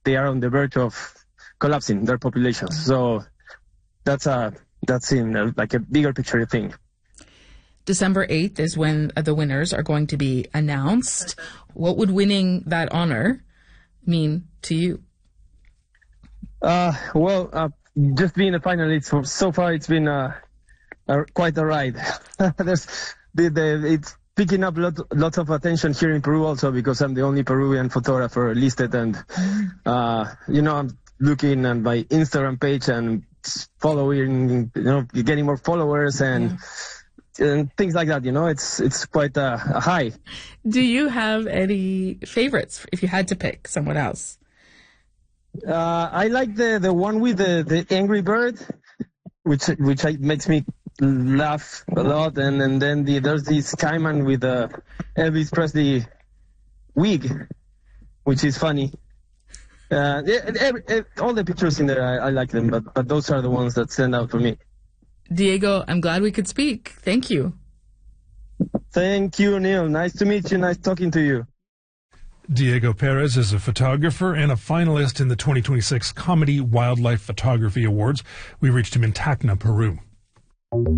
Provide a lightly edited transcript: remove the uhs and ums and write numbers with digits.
they are on the verge of collapsing their populations. So that's in like a bigger picture thing. December 8th is when the winners are going to be announced. What would winning that honor mean to you? Just being a finalist, so far it's been quite a ride. It's picking up lots of attention here in Peru also because I'm the only Peruvian photographer listed, and I'm looking at my Instagram page and following, getting more followers and things like that. It's quite a high. Do you have any favorites if you had to pick someone else? I like the one with the angry bird, which makes me laugh a lot, and then there's this Cayman with Elvis Presley wig, which is funny. All the pictures in there, I like them, but those are the ones that stand out for me. Diego, I'm glad we could speak. Thank you. Thank you, Neil. Nice to meet you. Nice talking to you. Diego Perez is a photographer and a finalist in the 2026 Comedy Wildlife Photography Awards. We reached him in Tacna, Peru.